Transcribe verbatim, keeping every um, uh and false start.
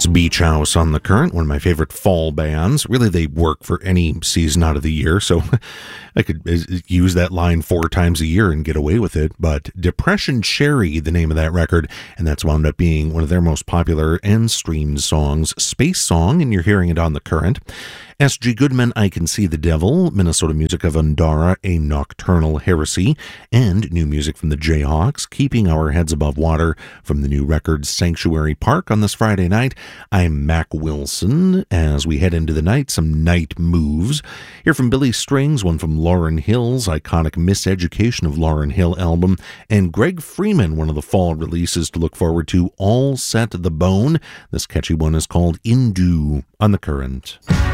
Beach House on the Current, one of my favorite fall bands. Really, they work for any season out of the year, so I could use that line four times a year and get away with it. But Depression Cherry, the name of that record, and that's wound up being one of their most popular and streamed songs, Space Song, and you're hearing it on the Current. S G. Goodman, I Can See the Devil, Minnesota music of Undara, A Nocturnal Heresy, and new music from the Jayhawks, Keeping Our Heads Above Water from the new record Sanctuary Park on this Friday night. I'm Mac Wilson. As we head into the night, some night moves. Here from Billy Strings, one from Lauryn Hill's iconic Miseducation of Lauryn Hill album, and Greg Freeman, one of the fall releases to look forward to, All Set the Bone. This catchy one is called Indu on the Current.